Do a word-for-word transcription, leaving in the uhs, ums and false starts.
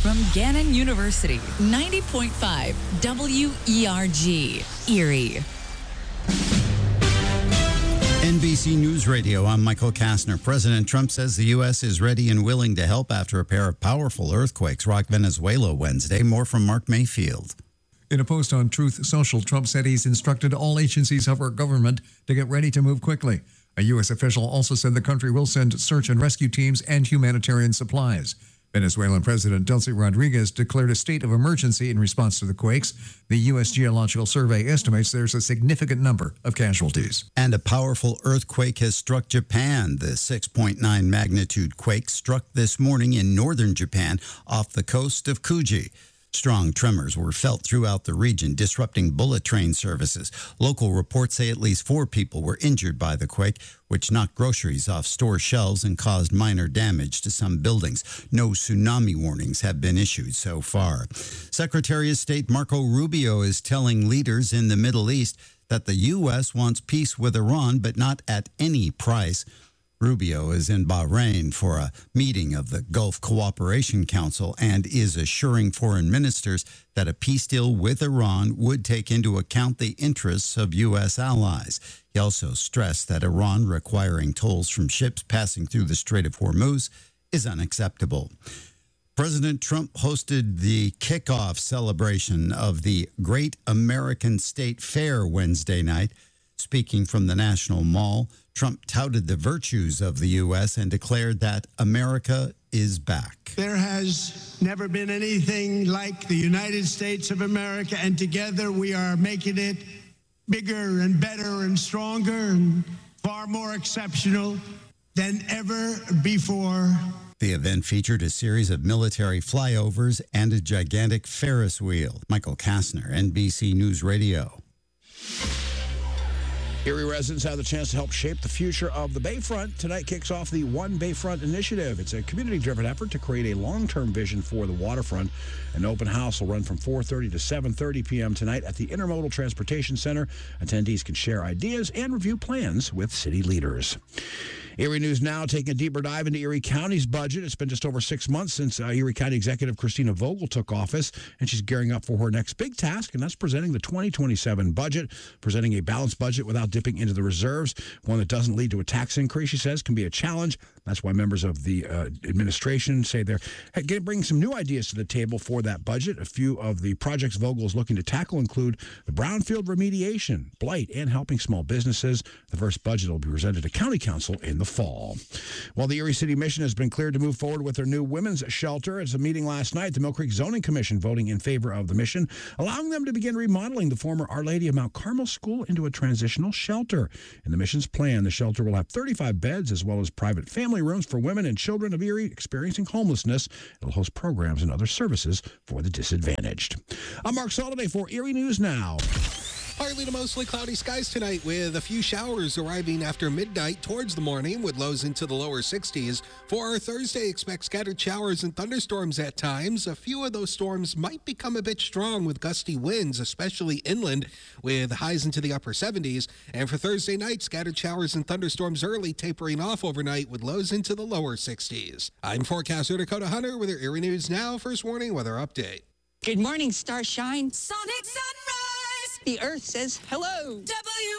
from Gannon University, ninety point five W E R G, Erie. N B C News Radio, I'm Michael Kastner. President Trump says the U S is ready and willing to help after a pair of powerful earthquakes rocked Venezuela Wednesday. More from Mark Mayfield. In a post on Truth Social, Trump said he's instructed all agencies of our government to get ready to move quickly. A U S official also said the country will send search and rescue teams and humanitarian supplies. Venezuelan President Delcy Rodriguez declared a state of emergency in response to the quakes. The U S Geological Survey estimates there's a significant number of casualties. And a powerful earthquake has struck Japan. The six point nine magnitude quake struck this morning in northern Japan off the coast of Kuji. Strong tremors were felt throughout the region, disrupting bullet train services. Local reports say at least four people were injured by the quake, which knocked groceries off store shelves and caused minor damage to some buildings. No tsunami warnings have been issued so far. Secretary of State Marco Rubio is telling leaders in the Middle East that the U S wants peace with Iran, but not at any price. Rubio is in Bahrain for a meeting of the Gulf Cooperation Council and is assuring foreign ministers that a peace deal with Iran would take into account the interests of U S allies. He also stressed that Iran requiring tolls from ships passing through the Strait of Hormuz is unacceptable. President Trump hosted the kickoff celebration of the Great American State Fair Wednesday night. Speaking from the National Mall, Trump touted the virtues of the U S and declared that America is back. There has never been anything like the United States of America, and together we are making it bigger and better and stronger and far more exceptional than ever before. The event featured a series of military flyovers and a gigantic Ferris wheel. Michael Kastner, N B C News Radio. Erie residents have the chance to help shape the future of the Bayfront. Tonight kicks off the One Bayfront initiative. It's a community-driven effort to create a long-term vision for the waterfront. An open house will run from four thirty to seven thirty p.m. tonight at the Intermodal Transportation Center. Attendees can share ideas and review plans with city leaders. Erie News Now taking a deeper dive into Erie County's budget. It's been just over six months since uh, Erie County Executive Christina Vogel took office, and she's gearing up for her next big task, and that's presenting the twenty twenty-seven budget, presenting a balanced budget without dipping into the reserves. One that doesn't lead to a tax increase, she says, can be a challenge. That's why members of the uh, administration say they're bringing some new ideas to the table for that budget. A few of the projects Vogel is looking to tackle include the brownfield remediation, blight, and helping small businesses. The first budget will be presented to County Council in the fall. While the Erie City Mission has been cleared to move forward with their new women's shelter, it's a meeting last night, the Mill Creek Zoning Commission voting in favor of the mission, allowing them to begin remodeling the former Our Lady of Mount Carmel School into a transitional shelter. In the mission's plan, the shelter will have thirty-five beds as well as private family rooms for women and children of Erie experiencing homelessness. It'll host programs and other services for the disadvantaged. I'm Mark Soliday for Erie News Now. Partly to mostly cloudy skies tonight with a few showers arriving after midnight towards the morning with lows into the lower sixties. For our Thursday, expect scattered showers and thunderstorms at times. A few of those storms might become a bit strong with gusty winds, especially inland, with highs into the upper seventies. And for Thursday night, scattered showers and thunderstorms early, tapering off overnight with lows into the lower sixties. I'm forecaster Dakota Hunter with your Erie News Now First Warning Weather Update. Good morning, Starshine. Sonic Sunrise. The Earth says hello.